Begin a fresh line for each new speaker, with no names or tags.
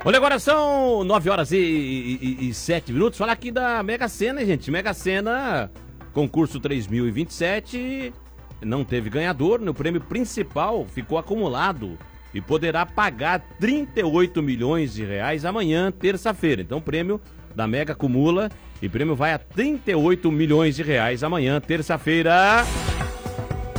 Olha, agora são 9 horas e 7 minutos. Falar aqui da Mega Sena, gente. Mega Sena, concurso 3027, não teve ganhador. No prêmio principal ficou acumulado e poderá pagar 38 milhões de reais amanhã, terça-feira. Então o prêmio da Mega acumula e o prêmio vai a 38 milhões de reais amanhã, terça-feira.